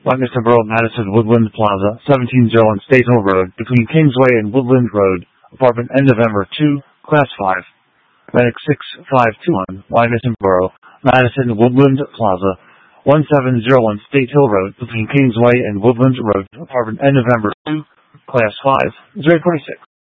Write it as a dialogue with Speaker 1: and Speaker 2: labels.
Speaker 1: Lancaster Borough, Madison Woodland Plaza, 1701 State Hill Road, between Kingsway and Woodland Road, apartment N November 2, Class 5. Medic 6521, Lancaster Borough, Madison Woodland Plaza, 1701 State Hill Road, between Kingsway and Woodland Road, apartment N November 2, Class 5. 046.